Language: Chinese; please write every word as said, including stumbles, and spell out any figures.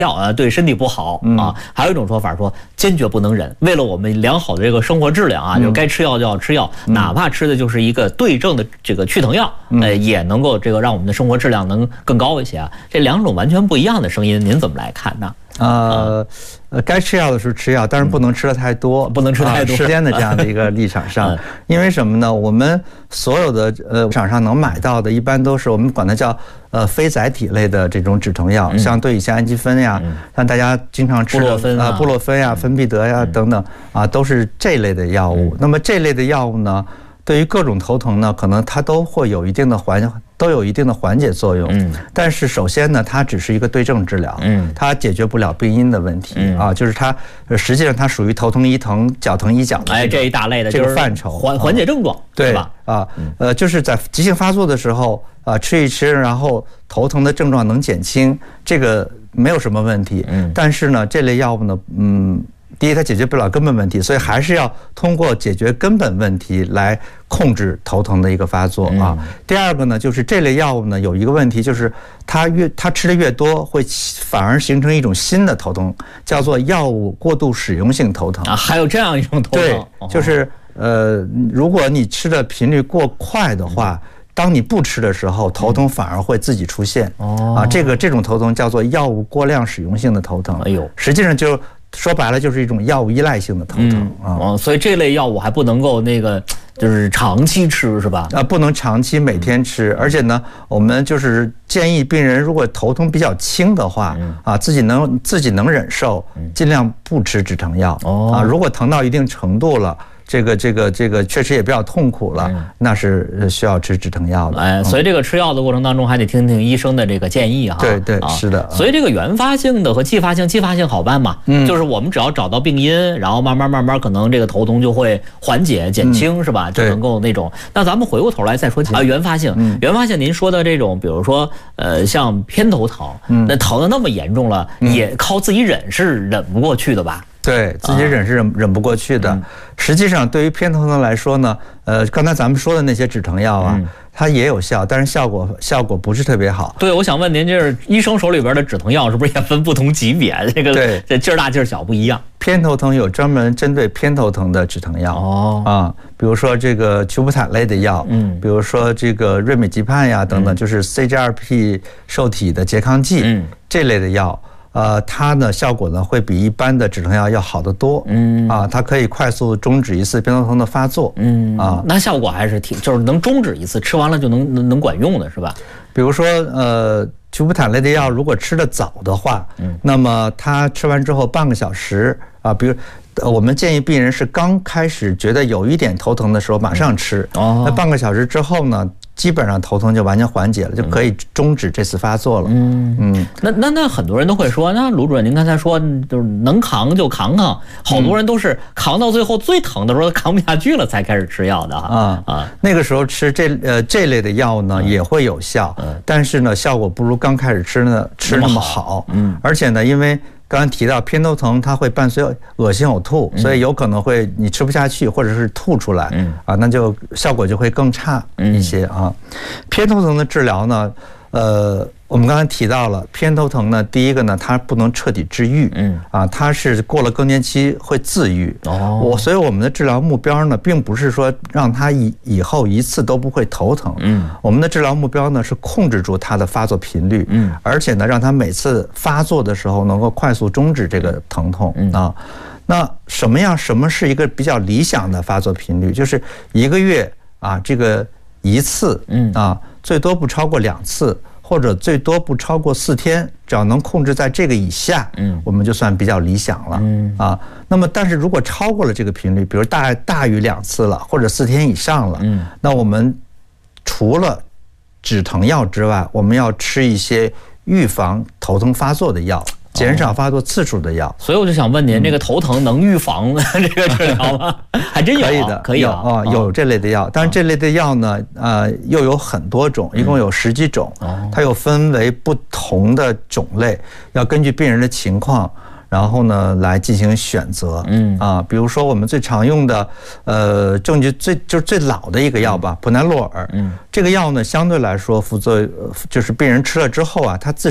药啊对身体不好啊。还有一种说法说坚决不能忍，为了我们良好的这个生活质量啊，就是该吃药就要吃药，哪怕吃的就是一个对症的这个去疼药，呃，也能够这个让我们的生活质量能更高一些啊。这两种完全不一样的声音，您怎么来看呢？ 呃，呃，该吃药的时候吃药，但是不能吃的太多， 不能吃太多。 时间的这样的一个立场上，因为什么呢？我们所有的呃市场上能买到的，一般都是我们管它叫呃非载体类的这种止疼药，像对乙酰氨基酚呀，像大家经常吃的啊布洛芬呀、芬必得呀等等啊，都是这类的药物。那么这类的药物呢，对于各种头疼呢，可能它都会有一定的缓。都有一定的缓解作用，嗯，但是首先呢，它只是一个对症治疗，嗯，它解决不了病因的问题，嗯啊，就是它实际上它属于头疼医疼、脚疼医脚的， 哎，这一大类的这个范畴， 缓缓解症状， 对吧？啊，呃，就是在急性发作的时候啊，吃一吃，然后头疼的症状能减轻，这个没有什么问题，嗯，但是呢，这类药物呢，嗯。第一，它解决不了根本问题，所以还是要通过解决根本问题来控制头疼的一个发作啊。第二个呢，就是这类药物呢有一个问题，就是它越它吃的越多，会反而形成一种新的头疼，叫做药物过度使用性头疼啊。还有这样一种头疼， 对，就是呃，如果你吃的频率过快的话。当你不吃的时候，头疼反而会自己出现。哦，啊，这个这种头疼叫做药物过量使用性的头疼。哎呦，实际上就说白了就是一种药物依赖性的头疼啊。 哦，所以这类药物还不能够那个就是长期吃是吧？ 啊，不能长期每天吃，而且呢，我们就是建议病人如果头疼比较轻的话，啊，自己能自己能忍受，尽量不吃止疼药。哦，啊，如果疼到一定程度了。这个这个这个确实也比较痛苦了，那是需要吃止疼药的。 哎，所以这个吃药的过程当中还得听听医生的这个建议哈。 对对，是的。 所以这个原发性的和继发性，继发性好办嘛，嗯，就是我们只要找到病因，然后慢慢慢慢可能这个头痛就会缓解减轻，是吧？就能够那种。那咱们回过头来再说啊，原发性，原发性您说的这种，比如说呃像偏头疼，那疼的那么严重了，也靠自己忍是忍不过去的吧？ 对自己忍是忍忍不过去的。实际上，对于偏头疼来说呢，呃，刚才咱们说的那些止疼药啊，它也有效，但是效果效果不是特别好。 对，我想问您，就是医生手里边的止疼药是不是也分不同级别？这个对，这劲儿大劲儿小不一样。 偏头疼有专门针对偏头疼的止疼药哦啊，比如说这个曲补坦类的药，嗯，比如说这个瑞美吉盼呀等等，就是 C G R P 受体的拮抗剂，嗯，这类的药。呃，它呢效果呢会比一般的止疼药要好得多，嗯啊，它可以快速终止一次偏头疼的发作，嗯啊， 那效果还是挺，就是能终止一次，吃完了就能能能管用的是吧？ 比如说呃，曲补坦类的药如果吃得早的话，嗯，那么它吃完之后半个小时啊，比如。我们建议病人是刚开始觉得有一点头疼的时候马上吃，哦，那半个小时之后呢，基本上头疼就完全缓解了，就可以终止这次发作了。嗯嗯，那那那很多人都会说，那卢主任您刚才说就是能扛就扛扛，好多人都是扛到最后最疼的时候扛不下去了才开始吃药的啊啊，那个时候吃这呃这类的药呢也会有效，但是呢效果不如刚开始吃呢吃那么好。嗯，而且呢因为。刚刚提到偏头疼，它会伴随恶心呕吐，所以有可能会你吃不下去，或者是吐出来，啊，那就效果就会更差一些啊。偏头疼的治疗呢，呃，我们刚才提到了偏头疼呢，第一个呢，它不能彻底治愈，嗯，啊，它是过了更年期会自愈。哦，我所以我们的治疗目标呢，并不是说让它以以后一次都不会头疼，嗯，我们的治疗目标呢是控制住它的发作频率，嗯，而且呢，让它每次发作的时候能够快速终止这个疼痛啊。那什么样？什么是一个比较理想的发作频率？就是一个月啊，这个一次，嗯啊，最多不超过两次。或者最多不超过四天，只要能控制在这个以下，嗯，我们就算比较理想了，嗯啊。那么，但是如果超过了这个频率，比如大大于两次了，或者四天以上了，嗯，那我们除了止疼药之外，我们要吃一些预防头疼发作的药。减少发作次数的药， 所以我就想问您，这个头疼能预防这个治疗吗？还真有， 可以的， 可以啊，有这类的药，但是这类的药呢，呃，又有很多种，一共有十几种，它又分为不同的种类，要根据病人的情况。然后呢，来进行选择，嗯啊，比如说我们最常用的，呃，证据最就是最老的一个药吧，普南洛尔，嗯，这个药呢，相对来说副作用就是病人吃了之后啊，它自